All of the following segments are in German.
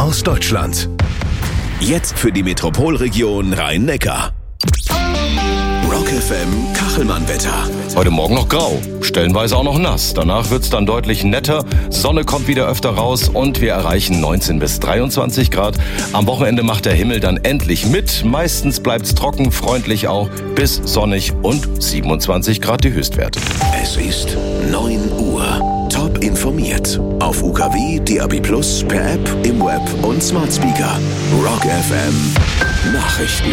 aus Deutschland. Jetzt für die Metropolregion Rhein-Neckar. Rock FM Kachelmann-Wetter. Heute Morgen noch grau, stellenweise auch noch nass. Danach wird's dann deutlich netter. Sonne kommt wieder öfter raus und wir erreichen 19 bis 23 Grad. Am Wochenende macht der Himmel dann endlich mit. Meistens bleibt's trocken, freundlich auch, bis sonnig und 27 Grad die Höchstwerte. Es ist 9 Uhr. Top informiert. Auf UKW, DAB+, per App, im Web und Smart Speaker. Rock FM Nachrichten.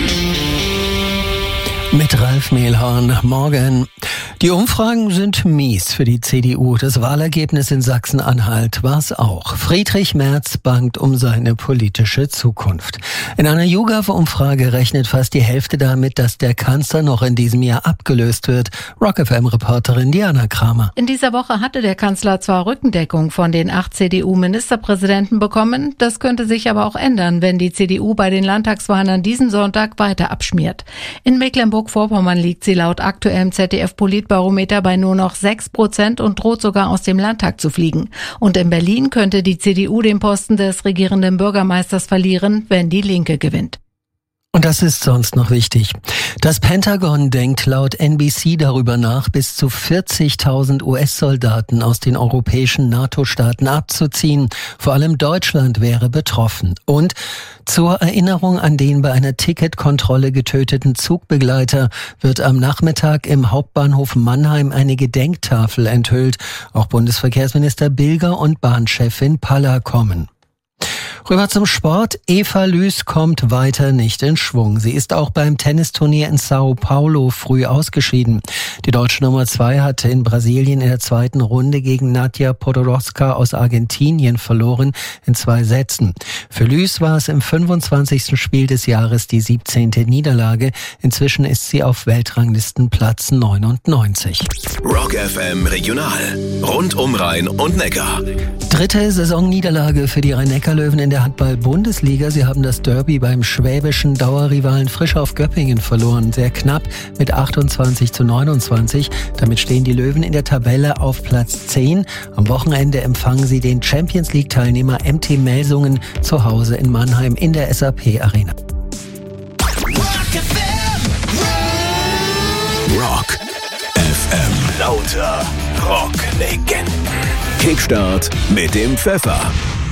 Mit Ralf Mehlhorn. Morgen. Die Umfragen sind mies für die CDU. Das Wahlergebnis in Sachsen-Anhalt war es auch. Friedrich Merz bangt um seine politische Zukunft. In einer YouGov-Umfrage rechnet fast die Hälfte damit, dass der Kanzler noch in diesem Jahr abgelöst wird. Rock FM-Reporterin Diana Kramer. In dieser Woche hatte der Kanzler zwar Rückendeckung von den 8 CDU-Ministerpräsidenten bekommen, das könnte sich aber auch ändern, wenn die CDU bei den Landtagswahlen an diesem Sonntag weiter abschmiert. In Mecklenburg-Vorpommern liegt sie laut aktuellem ZDF-Politbarometer bei nur noch 6% und droht sogar aus dem Landtag zu fliegen. Und in Berlin könnte die CDU den Posten des regierenden Bürgermeisters verlieren, wenn die Linke gewinnt. Und das ist sonst noch wichtig. Das Pentagon denkt laut NBC darüber nach, bis zu 40.000 US-Soldaten aus den europäischen NATO-Staaten abzuziehen. Vor allem Deutschland wäre betroffen. Und zur Erinnerung an den bei einer Ticketkontrolle getöteten Zugbegleiter wird am Nachmittag im Hauptbahnhof Mannheim eine Gedenktafel enthüllt. Auch Bundesverkehrsminister Bilger und Bahnchefin Palla kommen. Rüber zum Sport. Eva Lüß kommt weiter nicht in Schwung. Sie ist auch beim Tennisturnier in Sao Paulo früh ausgeschieden. Die deutsche Nummer 2 hatte in Brasilien in der zweiten Runde gegen Nadia Podoroska aus Argentinien verloren in 2 Sätzen. Für Lüß war es im 25. Spiel des Jahres die 17. Niederlage. Inzwischen ist sie auf Weltranglistenplatz 99. Rock FM Regional. Rund um Rhein und Neckar. 3. Saisonniederlage für die Rhein-Neckar-Löwen in der Handball-Bundesliga. Sie haben das Derby beim schwäbischen Dauerrivalen Frischhoff Göppingen verloren. Sehr knapp mit 28:29. Damit stehen die Löwen in der Tabelle auf Platz 10. Am Wochenende empfangen sie den Champions-League-Teilnehmer MT Melsungen zu Hause in Mannheim in der SAP-Arena. Rock FM. Lauter Rocklegenden. Kickstart mit dem Pfeffer.